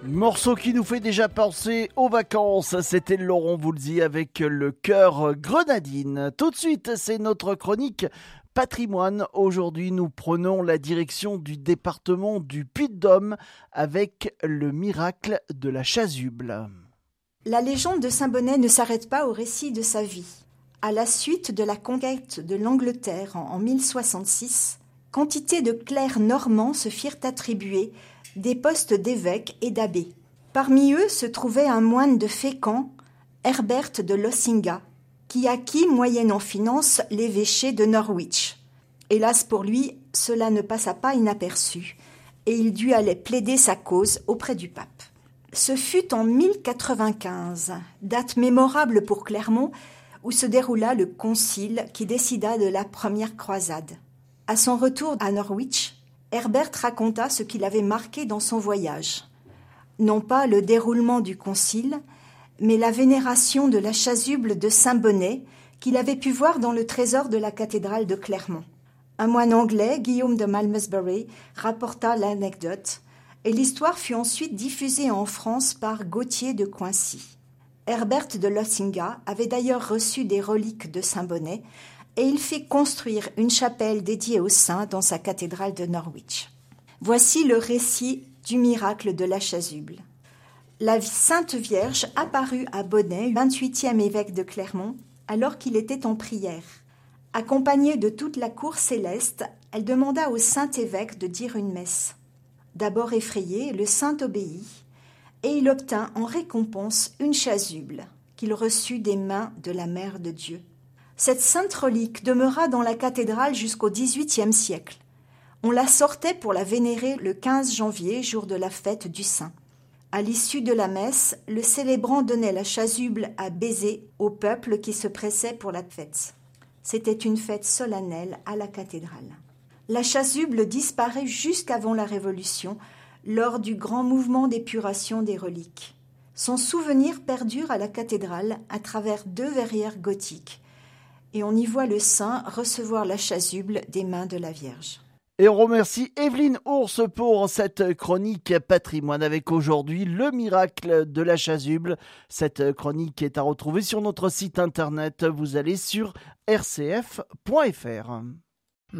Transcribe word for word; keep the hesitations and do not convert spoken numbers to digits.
Morceau qui nous fait déjà penser aux vacances, c'était Laurent Voulzy avec le chœur Grenadine. Tout de suite, c'est notre chronique patrimoine. Aujourd'hui, nous prenons la direction du département du Puy-de-Dôme avec le miracle de la chasuble. La légende de Saint-Bonnet ne s'arrête pas au récit de sa vie. À la suite de la conquête de l'Angleterre en, en mille soixante-six, quantité de clercs normands se firent attribuer des postes d'évêques et d'abbés. Parmi eux se trouvait un moine de Fécamp, Herbert de Losinga, qui acquit moyennant finance l'évêché de Norwich. Hélas pour lui, cela ne passa pas inaperçu, et il dut aller plaider sa cause auprès du pape. Ce fut en mille quatre-vingt-quinze, date mémorable pour Clermont, où se déroula le concile qui décida de la première croisade. À son retour à Norwich, Herbert raconta ce qu'il avait marqué dans son voyage. Non pas le déroulement du concile, mais la vénération de la chasuble de Saint-Bonnet qu'il avait pu voir dans le trésor de la cathédrale de Clermont. Un moine anglais, Guillaume de Malmesbury, rapporta l'anecdote, et l'histoire fut ensuite diffusée en France par Gauthier de Coincy. Herbert de Losinga avait d'ailleurs reçu des reliques de Saint-Bonnet, et il fit construire une chapelle dédiée au saint dans sa cathédrale de Norwich. Voici le récit du miracle de la chasuble. La Sainte Vierge apparut à Bonnet, vingt-huitième évêque de Clermont, alors qu'il était en prière. Accompagnée de toute la cour céleste, elle demanda au saint évêque de dire une messe. D'abord effrayé, le saint obéit, et il obtint en récompense une chasuble qu'il reçut des mains de la Mère de Dieu. Cette sainte relique demeura dans la cathédrale jusqu'au dix-huitième siècle. On la sortait pour la vénérer le quinze janvier, jour de la fête du Saint. À l'issue de la messe, le célébrant donnait la chasuble à baiser au peuple qui se pressait pour la fête. C'était une fête solennelle à la cathédrale. La chasuble disparaît jusqu'avant la Révolution, lors du grand mouvement d'épuration des reliques. Son souvenir perdure à la cathédrale à travers deux verrières gothiques, et on y voit le saint recevoir la chasuble des mains de la Vierge. Et on remercie Evelyne Ours pour cette chronique patrimoine avec aujourd'hui le miracle de la chasuble. Cette chronique est à retrouver sur notre site internet. Vous allez sur r c f point f r.